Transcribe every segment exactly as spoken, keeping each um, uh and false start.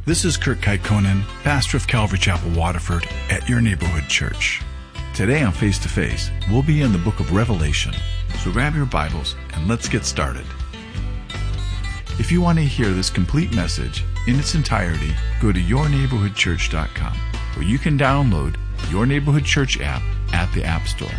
This is Kurt Kaikonen, pastor of Calvary Chapel, Waterford, at your neighborhood church. Today on Face to Face, we'll be in the book of Revelation. So grab your Bibles and let's get started. If you want to hear this complete message in its entirety, go to your neighborhood church dot com, where you can download Your Neighborhood Church app at the App Store.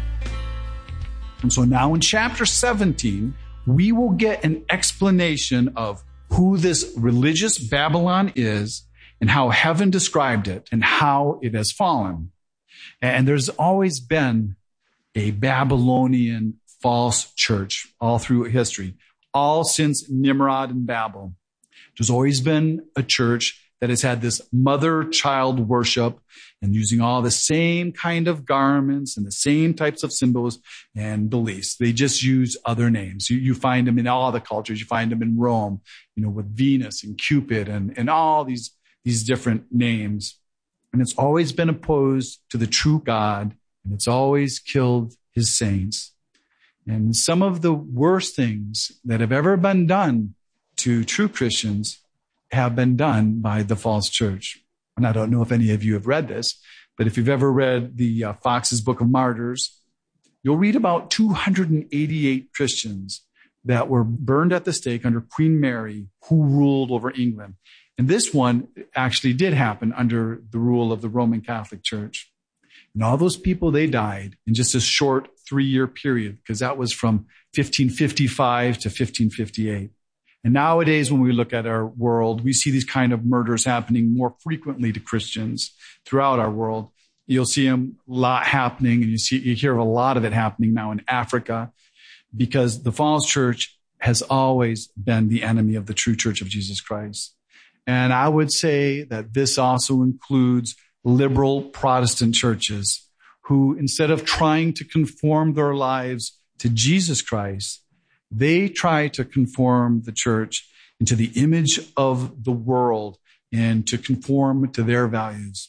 And so now in chapter seventeen, we will get an explanation of who this religious Babylon is and how heaven described it and how it has fallen. And there's always been a Babylonian false church all through history, all since Nimrod and Babel. There's always been a church that has had this mother-child worship and using all the same kind of garments and the same types of symbols and beliefs. They just use other names. You, you find them in all the cultures. You find them in Rome, you know, with Venus and Cupid and, and all these, these different names. And it's always been opposed to the true God, and it's always killed his saints. And some of the worst things that have ever been done to true Christians have been done by the false church. And I don't know if any of you have read this, but if you've ever read the uh, Fox's Book of Martyrs, you'll read about two hundred eighty-eight Christians that were burned at the stake under Queen Mary, who ruled over England. And this one actually did happen under the rule of the Roman Catholic Church. And all those people, they died in just a short three-year period, because that was from fifteen fifty-five to fifteen fifty-eight. And nowadays, when we look at our world, we see these kind of murders happening more frequently to Christians throughout our world. You'll see them a lot happening, and you see, you hear of a lot of it happening now in Africa, because the false church has always been the enemy of the true church of Jesus Christ. And I would say that this also includes liberal Protestant churches who, instead of trying to conform their lives to Jesus Christ, they try to conform the church into the image of the world and to conform to their values.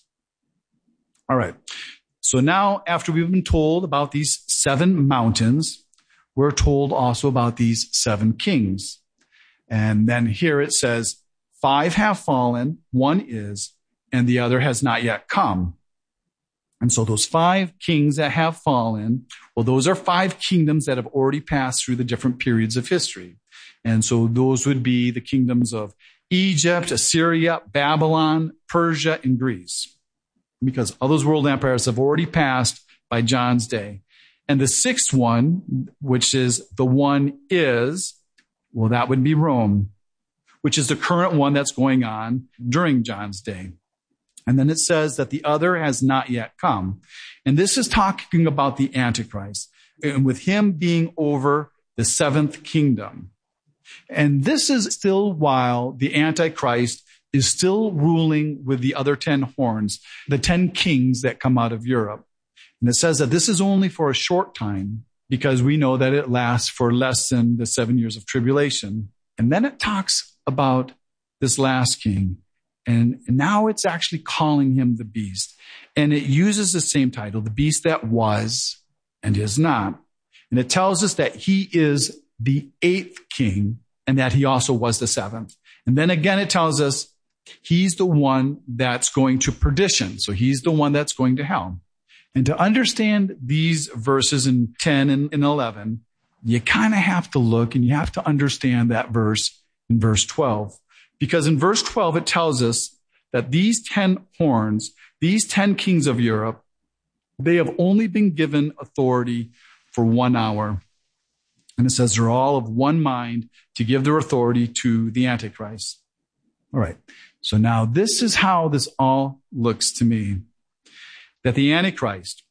All right. So now, after we've been told about these seven mountains, we're told also about these seven kings. And then here it says, five have fallen, one is, and the other has not yet come. And so those five kings that have fallen, well, those are five kingdoms that have already passed through the different periods of history. And so those would be the kingdoms of Egypt, Assyria, Babylon, Persia, and Greece, because all those world empires have already passed by John's day. And the sixth one, which is the one is, well, that would be Rome, which is the current one that's going on during John's day. And then it says that the other has not yet come. And this is talking about the Antichrist, and with him being over the seventh kingdom. And this is still while the Antichrist is still ruling with the other ten horns, the ten kings that come out of Europe. And it says that this is only for a short time, because we know that it lasts for less than the seven years of tribulation. And then it talks about this last king. And now it's actually calling him the beast. And it uses the same title, the beast that was and is not. And it tells us that he is the eighth king and that he also was the seventh. And then again, it tells us he's the one that's going to perdition. So he's the one that's going to hell. And to understand these verses in ten and eleven, you kind of have to look and you have to understand that verse in verse twelve. Because in verse twelve, it tells us that these ten horns, these ten kings of Europe, they have only been given authority for one hour. And it says they're all of one mind to give their authority to the Antichrist. All right. So now this is how this all looks to me. That the Antichrist,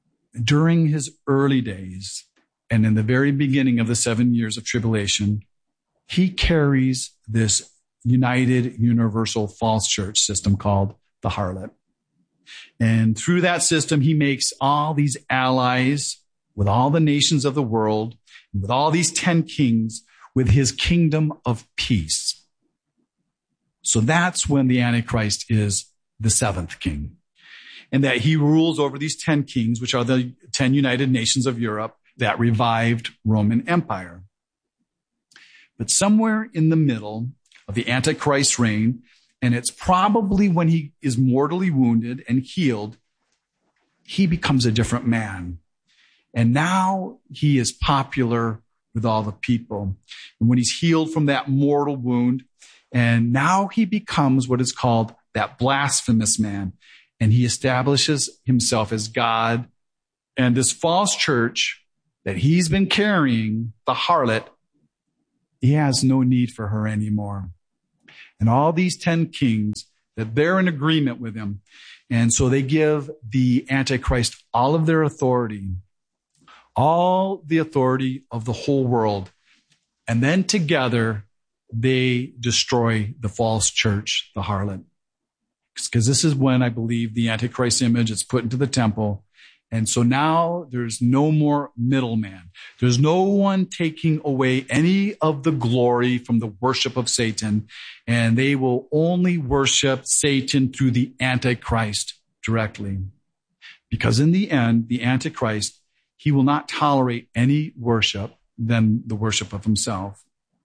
during his early days and in the very beginning of the seven years of tribulation, he carries this united, universal false church system called the harlot. And through that system, he makes all these allies with all the nations of the world, with all these ten kings, with his kingdom of peace. So that's when the Antichrist is the seventh king. And that he rules over these ten kings, which are the ten united nations of Europe that revived Roman Empire. But somewhere in the middle of the Antichrist's reign And it's probably when he is mortally wounded and healed, he becomes a different man. And now he is popular with all the people. And when he's healed from that mortal wound, and now he becomes what is called that blasphemous man. And he establishes himself as God. And this false church that he's been carrying, the harlot, he has no need for her anymore. And all these ten kings, that they're in agreement with him. And so they give the Antichrist all of their authority, all the authority of the whole world. And then together, they destroy the false church, the harlot. Because this is when I believe the Antichrist image is put into the temple. And so now there's no more middleman. There's no one taking away any of the glory from the worship of Satan. And they will only worship Satan through the Antichrist directly. Because in the end, the Antichrist, he will not tolerate any worship than the worship of himself.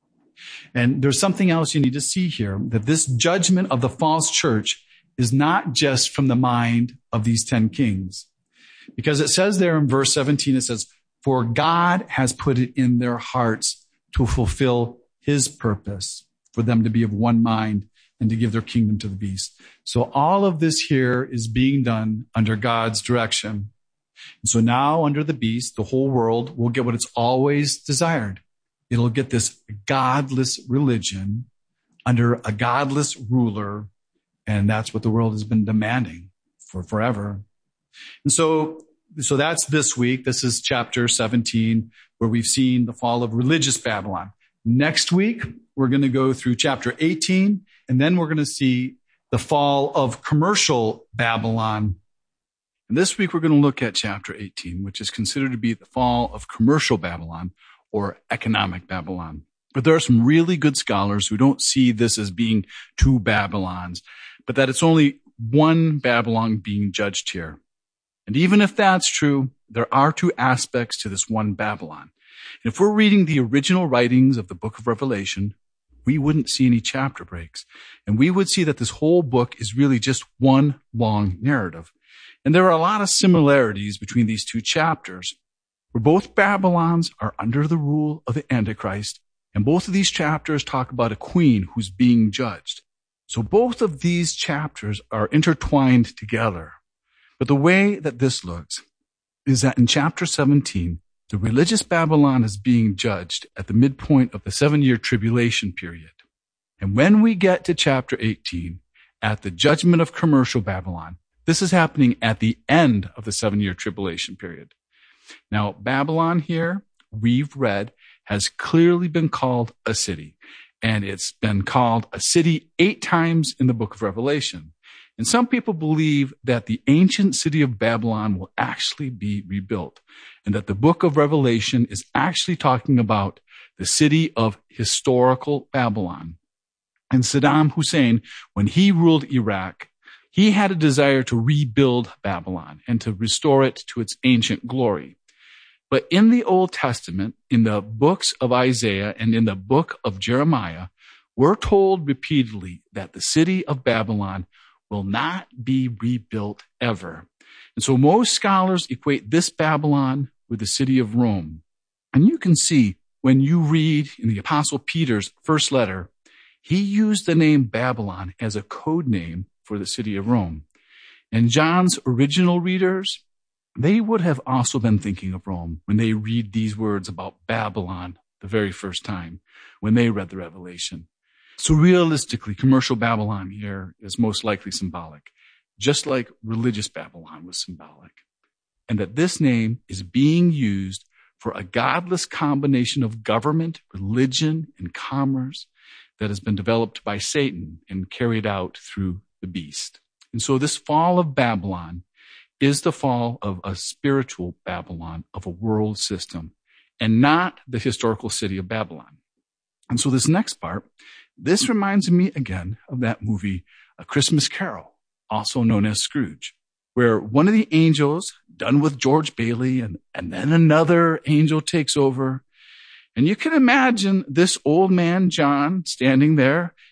And there's something else you need to see here, that this judgment of the false church is not just from the mind of these ten kings. Because it says there in verse seventeen, it says, for God has put it in their hearts to fulfill his purpose, for them to be of one mind and to give their kingdom to the beast. So all of this here is being done under God's direction. And so now under the beast, the whole world will get what it's always desired. It'll get this godless religion under a godless ruler. And that's what the world has been demanding for forever. And so, so that's this week. This is chapter seventeen, where we've seen the fall of religious Babylon. Next week, we're going to go through chapter eighteen, and then we're going to see the fall of commercial Babylon. And this week, we're going to look at chapter eighteen, which is considered to be the fall of commercial Babylon or economic Babylon. But there are some really good scholars who don't see this as being two Babylons, but that it's only one Babylon being judged here. And even if that's true, there are two aspects to this one Babylon. And if we're reading the original writings of the book of Revelation, we wouldn't see any chapter breaks. And we would see that this whole book is really just one long narrative. And there are a lot of similarities between these two chapters, where both Babylons are under the rule of the Antichrist. And both of these chapters talk about a queen who's being judged. So both of these chapters are intertwined together. But the way that this looks is that in chapter seventeen, the religious Babylon is being judged at the midpoint of the seven-year tribulation period. And when we get to chapter eighteen, at the judgment of commercial Babylon, this is happening at the end of the seven-year tribulation period. Now, Babylon here, we've read, has clearly been called a city. And it's been called a city eight times in the book of Revelation. And some people believe that the ancient city of Babylon will actually be rebuilt, and that the book of Revelation is actually talking about the city of historical Babylon. And Saddam Hussein, when he ruled Iraq, he had a desire to rebuild Babylon and to restore it to its ancient glory. But in the Old Testament, in the books of Isaiah and in the book of Jeremiah, we're told repeatedly that the city of Babylon will not be rebuilt ever. And so most scholars equate this Babylon with the city of Rome. And you can see when you read in the Apostle Peter's first letter, he used the name Babylon as a code name for the city of Rome. And John's original readers, they would have also been thinking of Rome when they read these words about Babylon the very first time, when they read the Revelation. So realistically, commercial Babylon here is most likely symbolic, just like religious Babylon was symbolic. And that this name is being used for a godless combination of government, religion, and commerce that has been developed by Satan and carried out through the beast. And so this fall of Babylon is the fall of a spiritual Babylon, of a world system, and not the historical city of Babylon. And so this next part, this reminds me again of that movie, A Christmas Carol, also known as Scrooge, where one of the angels, done with George Bailey, and, and then another angel takes over. And you can imagine this old man, John, standing there,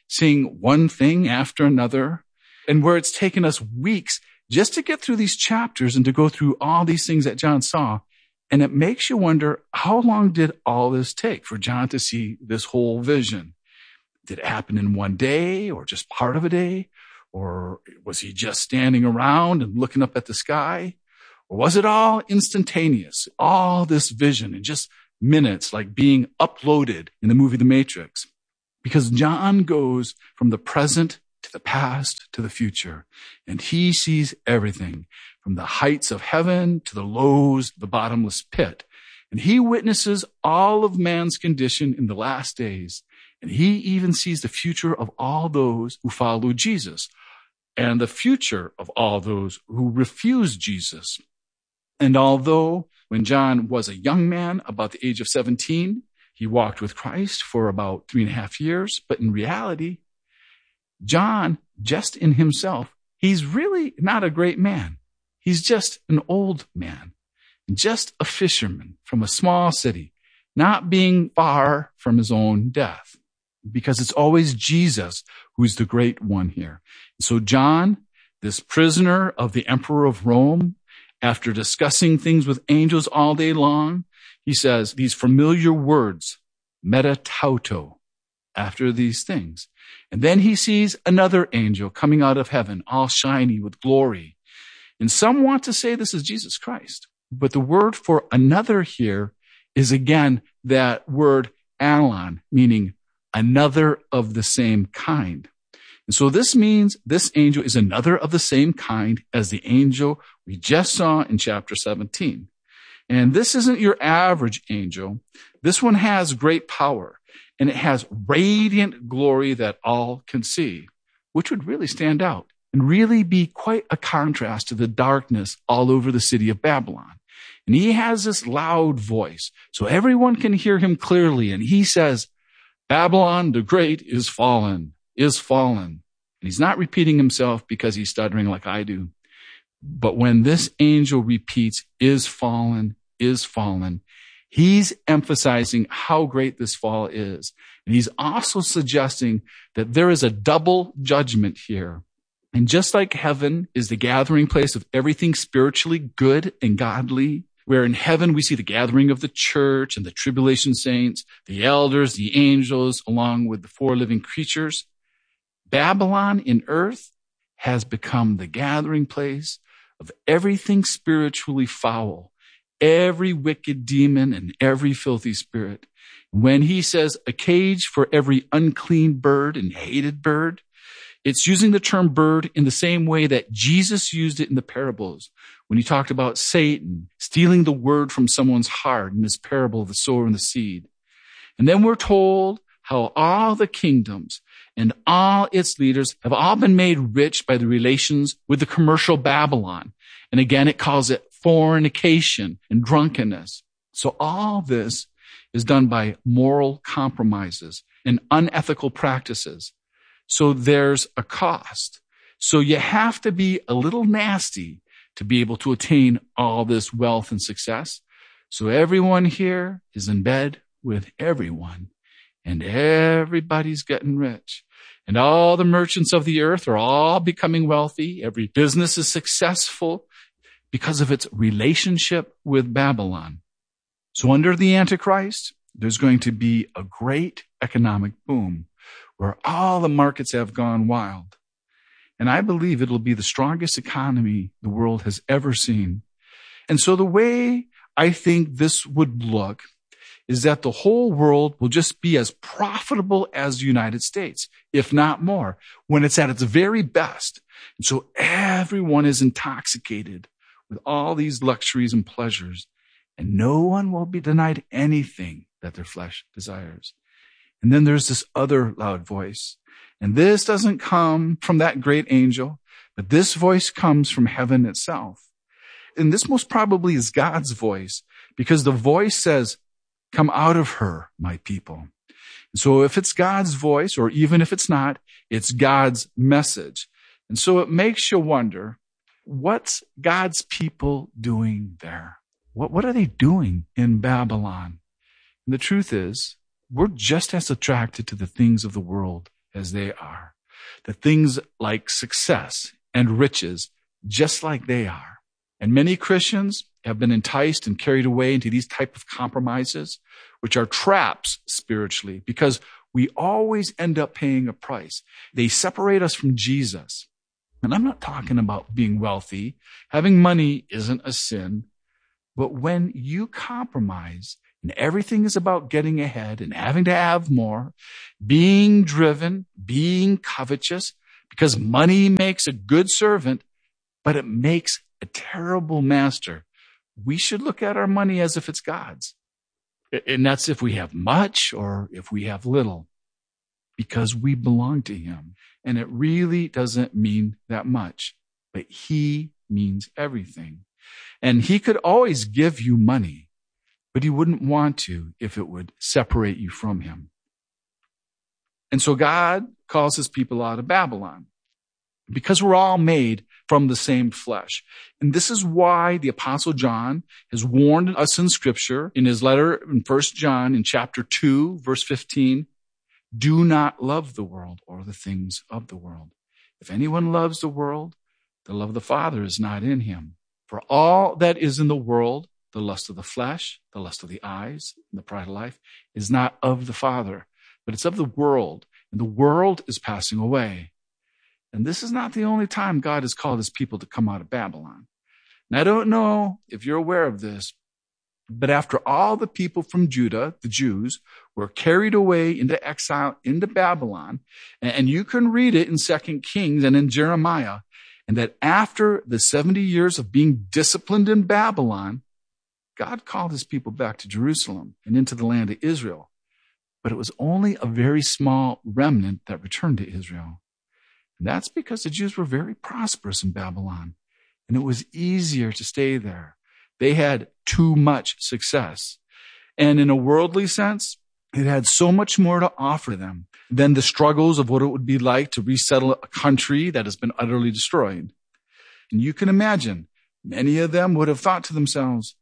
seeing one thing after another, and where it's taken us weeks just to get through these chapters and to go through all these things that John saw. And it makes you wonder, how long did all this take for John to see this whole vision? Did it happen in one day or just part of a day? Or was he just standing around and looking up at the sky? Or was it all instantaneous? All this vision in just minutes, like being uploaded in the movie The Matrix? Because John goes from the present to the past to the future, and he sees everything from the heights of heaven to the lows of the bottomless pit. And he witnesses all of man's condition in the last days. And he even sees the future of all those who follow Jesus and the future of all those who refuse Jesus. And although when John was a young man, about the age of seventeen, he walked with Christ for about three and a half years, but in reality, John, just in himself, he's really not a great man. He's just an old man, just a fisherman from a small city, not being far from his own death, because it's always Jesus who's the great one here. So John, this prisoner of the emperor of Rome, after discussing things with angels all day long, he says these familiar words, meta tauto, after these things. And then he sees another angel coming out of heaven, all shiny with glory. And some want to say this is Jesus Christ. But the word for another here is again that word alon, meaning another of the same kind. And so this means this angel is another of the same kind as the angel we just saw in chapter seventeen. And this isn't your average angel. This one has great power, and it has radiant glory that all can see, which would really stand out and really be quite a contrast to the darkness all over the city of Babylon. And he has this loud voice, so everyone can hear him clearly. And he says, Babylon the Great is fallen, is fallen. And he's not repeating himself because he's stuttering like I do. But when this angel repeats, is fallen, is fallen, he's emphasizing how great this fall is. And he's also suggesting that there is a double judgment here. And just like heaven is the gathering place of everything spiritually good and godly, where in heaven we see the gathering of the church and the tribulation saints, the elders, the angels, along with the four living creatures, Babylon in earth has become the gathering place of everything spiritually foul, every wicked demon and every filthy spirit. When he says a cage for every unclean bird and hated bird, it's using the term bird in the same way that Jesus used it in the parables when he talked about Satan stealing the word from someone's heart in this parable of the sower and the seed. And then we're told how all the kingdoms and all its leaders have all been made rich by the relations with the commercial Babylon. And again, it calls it fornication and drunkenness. So all this is done by moral compromises and unethical practices. So there's a cost. So you have to be a little nasty to be able to attain all this wealth and success. So everyone here is in bed with everyone, and everybody's getting rich. And all the merchants of the earth are all becoming wealthy. Every business is successful because of its relationship with Babylon. So under the Antichrist, there's going to be a great economic boom where all the markets have gone wild. And I believe it'll be the strongest economy the world has ever seen. And so the way I think this would look is that the whole world will just be as profitable as the United States, if not more, when it's at its very best. And so everyone is intoxicated with all these luxuries and pleasures, and no one will be denied anything that their flesh desires. And then there's this other loud voice. And this doesn't come from that great angel, but this voice comes from heaven itself. And this most probably is God's voice, because the voice says, come out of her, my people. And so if it's God's voice, or even if it's not, it's God's message. And so it makes you wonder, what's God's people doing there? What, what are they doing in Babylon? And the truth is, we're just as attracted to the things of the world as they are. The things like success and riches, just like they are. And many Christians have been enticed and carried away into these type of compromises, which are traps spiritually, because we always end up paying a price. They separate us from Jesus. And I'm not talking about being wealthy. Having money isn't a sin. But when you compromise and everything is about getting ahead and having to have more, being driven, being covetous, because money makes a good servant, but it makes a terrible master. We should look at our money as if it's God's. And that's if we have much or if we have little, because we belong to him. And it really doesn't mean that much, but he means everything. And he could always give you money, but he wouldn't want to if it would separate you from him. And so God calls his people out of Babylon, because we're all made from the same flesh. And this is why the Apostle John has warned us in Scripture in his letter in First John in chapter two, verse fifteen, do not love the world or the things of the world. If anyone loves the world, the love of the Father is not in him. For all that is in the world, the lust of the flesh, the lust of the eyes, and the pride of life, is not of the Father, but it's of the world. And the world is passing away. And this is not the only time God has called his people to come out of Babylon. And I don't know if you're aware of this, but after all the people from Judah, the Jews, were carried away into exile into Babylon, and you can read it in Second Kings and in Jeremiah, and that after the seventy years of being disciplined in Babylon, God called his people back to Jerusalem and into the land of Israel. But it was only a very small remnant that returned to Israel. And that's because the Jews were very prosperous in Babylon, and it was easier to stay there. They had too much success. And in a worldly sense, it had so much more to offer them than the struggles of what it would be like to resettle a country that has been utterly destroyed. And you can imagine, many of them would have thought to themselves,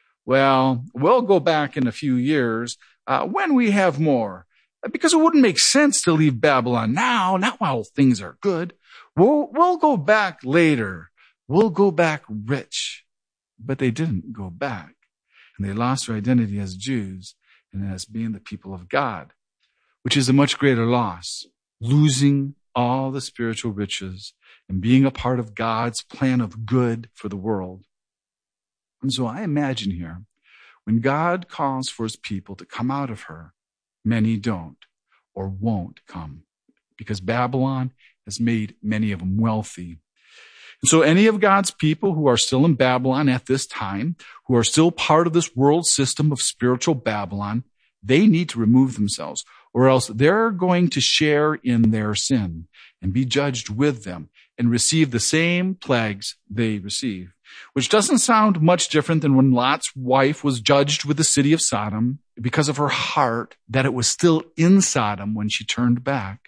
well, we'll go back in a few years uh, when we have more. Because it wouldn't make sense to leave Babylon now, not while things are good. We'll, we'll go back later. We'll go back rich. But they didn't go back. And they lost their identity as Jews and as being the people of God, which is a much greater loss. Losing all the spiritual riches and being a part of God's plan of good for the world. And so I imagine here, when God calls for his people to come out of her, many don't or won't come, because Babylon has made many of them wealthy. And so any of God's people who are still in Babylon at this time, who are still part of this world system of spiritual Babylon, they need to remove themselves, or else they're going to share in their sin and be judged with them and receive the same plagues they receive, which doesn't sound much different than when Lot's wife was judged with the city of Sodom because of her heart, that it was still in Sodom when she turned back.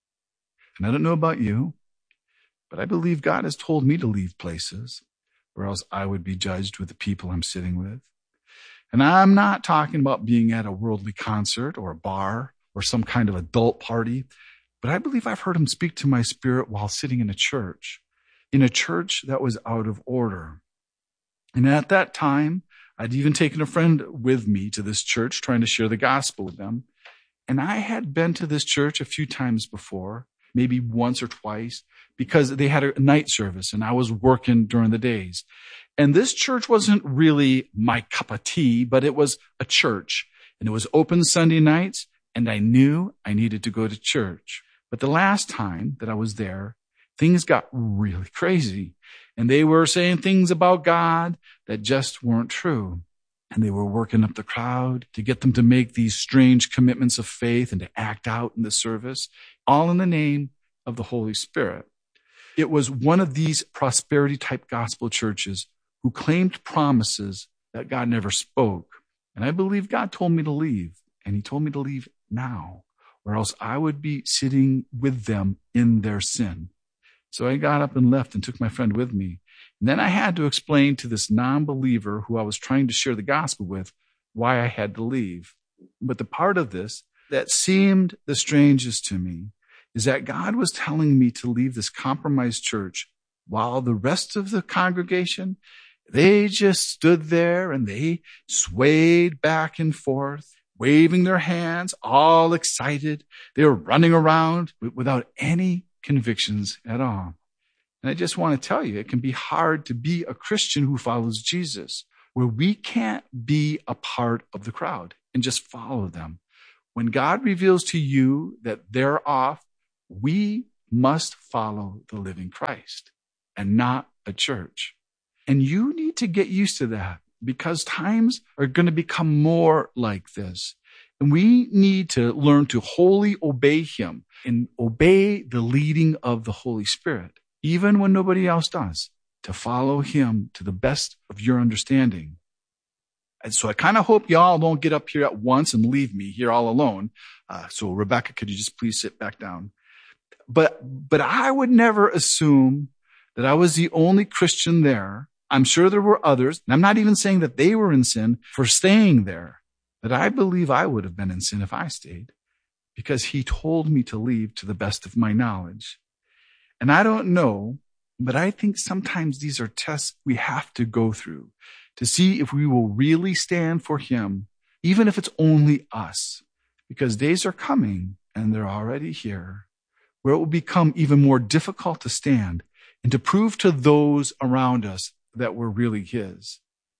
And I don't know about you, but I believe God has told me to leave places, or else I would be judged with the people I'm sitting with. And I'm not talking about being at a worldly concert or a bar or some kind of adult party, but I believe I've heard him speak to my spirit while sitting in a church, in a church that was out of order. And at that time, I'd even taken a friend with me to this church, trying to share the gospel with them. And I had been to this church a few times before, maybe once or twice, because they had a night service and I was working during the days. And this church wasn't really my cup of tea, but it was a church, and it was open Sunday nights, and I knew I needed to go to church. But the last time that I was there, things got really crazy, and they were saying things about God that just weren't true. And they were working up the crowd to get them to make these strange commitments of faith and to act out in the service, all in the name of the Holy Spirit. It was one of these prosperity type gospel churches who claimed promises that God never spoke. And I believe God told me to leave, and he told me to leave now, or else I would be sitting with them in their sin. So I got up and left and took my friend with me. And then I had to explain to this non-believer who I was trying to share the gospel with why I had to leave. But the part of this that seemed the strangest to me is that God was telling me to leave this compromised church while the rest of the congregation, they just stood there and they swayed back and forth, waving their hands, all excited. They were running around without any convictions at all. And I just want to tell you, it can be hard to be a Christian who follows Jesus, where we can't be a part of the crowd and just follow them. When God reveals to you that they're off, we must follow the living Christ and not a church. And you need to get used to that, because times are going to become more like this. And we need to learn to wholly obey him and obey the leading of the Holy Spirit, even when nobody else does, to follow him to the best of your understanding. And so I kind of hope y'all don't get up here at once and leave me here all alone. Uh, so Rebecca, could you just please sit back down? But, but I would never assume that I was the only Christian there. I'm sure there were others, and I'm not even saying that they were in sin for staying there, but I believe I would have been in sin if I stayed, because he told me to leave to the best of my knowledge. And I don't know, but I think sometimes these are tests we have to go through to see if we will really stand for him, even if it's only us, because days are coming, and they're already here, where it will become even more difficult to stand and to prove to those around us that we're really his.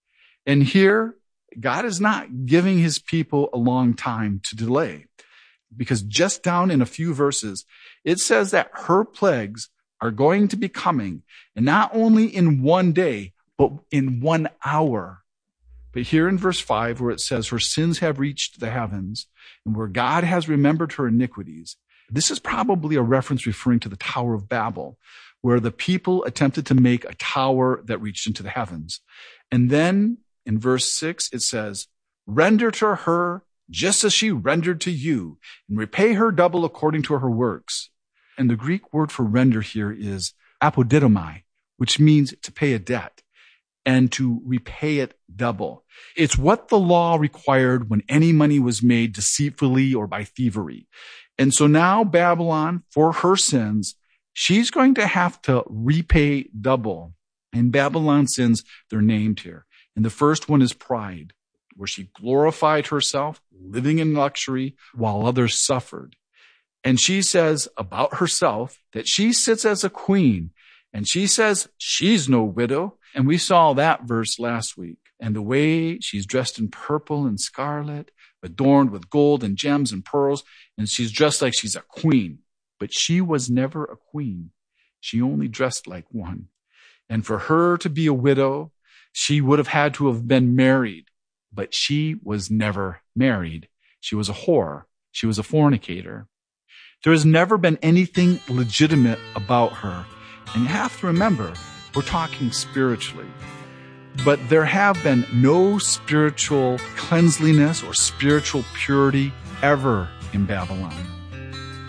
And here, God is not giving his people a long time to delay, because just down in a few verses, it says that her plagues are going to be coming, and not only in one day, but in one hour. But here in verse five, where it says her sins have reached the heavens, and where God has remembered her iniquities, this is probably a reference referring to the Tower of Babel, where the people attempted to make a tower that reached into the heavens. And then in verse six, it says, render to her just as she rendered to you, and repay her double according to her works. And the Greek word for render here is apodidomai, which means to pay a debt and to repay it double. It's what the law required when any money was made deceitfully or by thievery. And so now Babylon, for her sins, she's going to have to repay double. And Babylon's sins, they're named here. And the first one is pride, where she glorified herself, living in luxury while others suffered. And she says about herself that she sits as a queen, and she says she's no widow. And we saw that verse last week. And the way she's dressed in purple and scarlet, adorned with gold and gems and pearls, and she's dressed like she's a queen. But she was never a queen. She only dressed like one. And for her to be a widow, she would have had to have been married. But she was never married. She was a whore. She was a fornicator. There has never been anything legitimate about her. And you have to remember, we're talking spiritually. But there have been no spiritual cleanliness or spiritual purity ever in Babylon.